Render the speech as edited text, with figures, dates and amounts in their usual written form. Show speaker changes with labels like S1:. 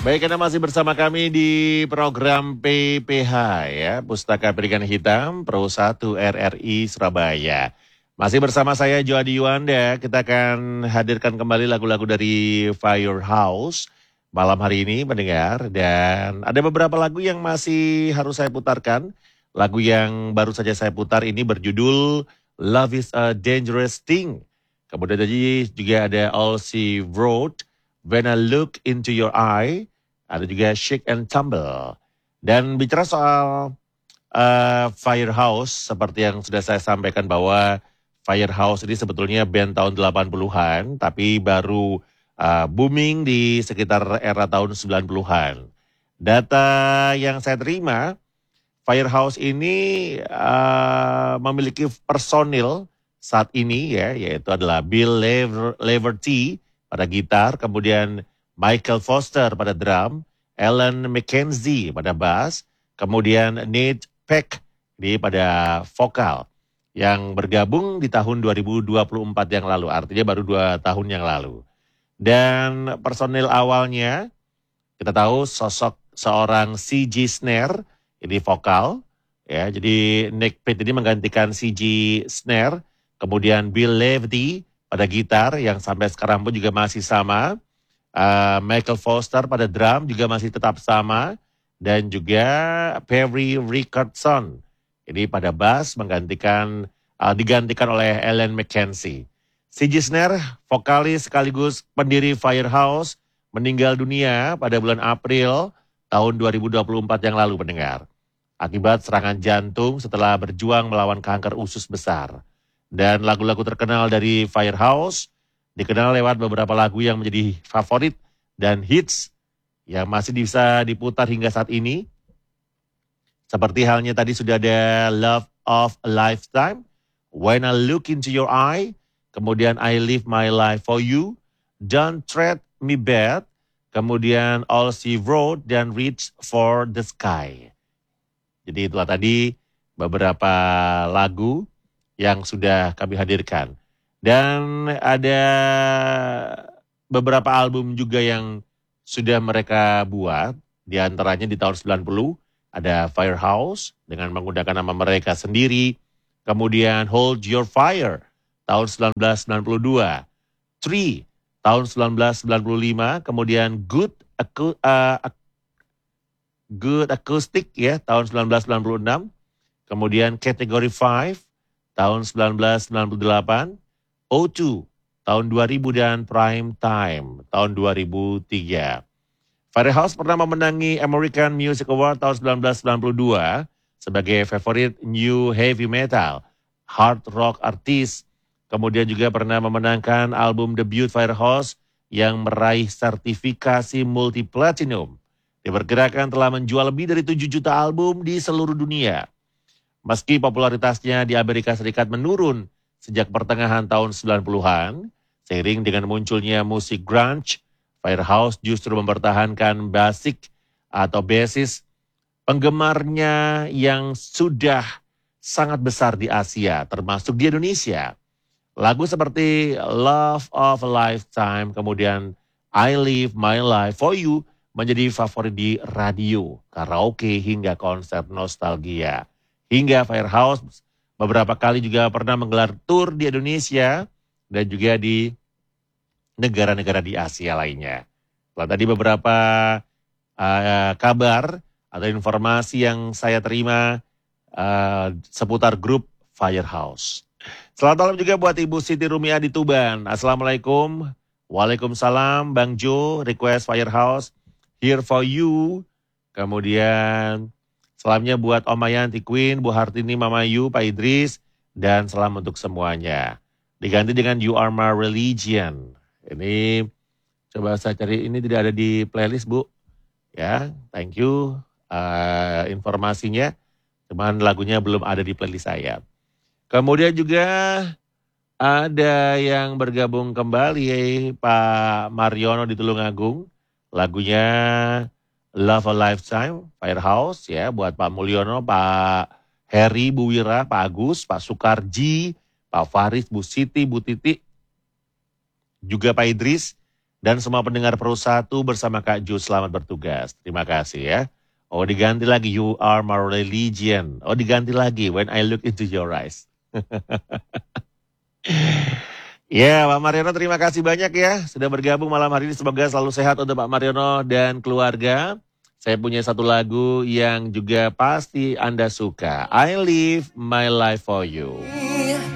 S1: Baik, Anda masih bersama kami di program PPH ya, Pustaka Pendidikan Hitam Pro 1 RRI Surabaya. Masih bersama saya Joadi Yuanda, kita akan hadirkan kembali lagu-lagu dari Firehouse malam hari ini pendengar. Dan ada beberapa lagu yang masih harus saya putarkan. Lagu yang baru saja saya putar ini berjudul Love is a Dangerous Thing. Kemudian tadi juga ada All Sea Road, When I Look Into Your Eye. Ada juga Shake and Tumble. Dan bicara soal Firehouse, seperti yang sudah saya sampaikan bahwa Firehouse ini sebetulnya band tahun 80-an, tapi baru booming di sekitar era tahun 90-an. Data yang saya terima, Firehouse ini memiliki personil saat ini ya, yaitu adalah Bill Leverty pada gitar, kemudian Michael Foster pada drum, Alan McKenzie pada bass, kemudian Nate Peck pada vokal yang bergabung di tahun 2024 yang lalu, artinya baru 2 tahun yang lalu. Dan personil awalnya kita tahu sosok seorang CG Snare ini vokal, ya. Jadi Nick Peck ini menggantikan CG Snare, kemudian Bill Leverty pada gitar yang sampai sekarang pun juga masih sama. Michael Foster pada drum juga masih tetap sama, dan juga Perry Rickardson ini pada bass digantikan oleh Alan McKenzie. CG Snare, vokalis sekaligus pendiri Firehouse, meninggal dunia pada bulan April tahun 2024 yang lalu pendengar, akibat serangan jantung setelah berjuang melawan kanker usus besar. Dan lagu-lagu terkenal dari Firehouse dikenal lewat beberapa lagu yang menjadi favorit dan hits yang masih bisa diputar hingga saat ini. Seperti halnya tadi sudah ada Love of a Lifetime, When I Look Into Your Eye, kemudian I Live My Life For You, Don't Treat Me Bad, kemudian All Sea Road, dan Reach for the Sky. Jadi itulah tadi beberapa lagu yang sudah kami hadirkan. Dan ada beberapa album juga yang sudah mereka buat, di antaranya di tahun 90 ada Firehouse dengan menggunakan nama mereka sendiri, kemudian Hold Your Fire tahun 1992, Tree tahun 1995, kemudian Good Acoustic ya tahun 1996, kemudian Category 5 tahun 1998, O2 tahun 2000, dan Prime Time tahun 2003. Firehouse pernah memenangi American Music Award tahun 1992 sebagai favorit New Heavy Metal, Hard Rock Artist. Kemudian juga pernah memenangkan album debut Firehouse yang meraih sertifikasi multi-platinum. Diperkirakan telah menjual lebih dari 7 juta album di seluruh dunia. Meski popularitasnya di Amerika Serikat menurun sejak pertengahan tahun 90-an, seiring dengan munculnya musik grunge, Firehouse justru mempertahankan basis penggemarnya yang sudah sangat besar di Asia, termasuk di Indonesia. Lagu seperti Love of a Lifetime, kemudian I Live My Life For You menjadi favorit di radio, karaoke, hingga konser nostalgia. Hingga Firehouse beberapa kali juga pernah menggelar tur di Indonesia dan juga di negara-negara di Asia lainnya. Nah, tadi beberapa kabar atau informasi yang saya terima seputar grup Firehouse. Selamat malam juga buat Ibu Siti Rumia di Tuban. Assalamualaikum. Waalaikumsalam Bang Jo, request Firehouse, Here For You. Kemudian salamnya buat Om Mayanti Queen, Bu Hartini, Mama Yu, Pak Idris, dan salam untuk semuanya. Diganti dengan You Are My Religion. Ini coba saya cari, ini tidak ada di playlist Bu. Ya, thank you informasinya. Cuman lagunya belum ada di playlist saya. Kemudian juga ada yang bergabung kembali, Pak Mariono di Tulungagung. Lagunya Love a Lifetime, Firehouse ya, buat Pak Mulyono, Pak Heri, Bu Wira, Pak Agus, Pak Sukarji, Pak Faris, Bu Siti, Bu Titi, juga Pak Idris, Dan semua pendengar Pro 1 bersama Kak Ju, selamat bertugas. Terima kasih ya. Oh, diganti lagi, you are my religion. Oh, diganti lagi, when I look into your eyes. Ya, Pak Mariono, terima kasih banyak ya sudah bergabung malam hari ini. Semoga selalu sehat untuk Pak Mariono dan keluarga. Saya punya satu lagu yang juga pasti Anda suka. I live my life for you.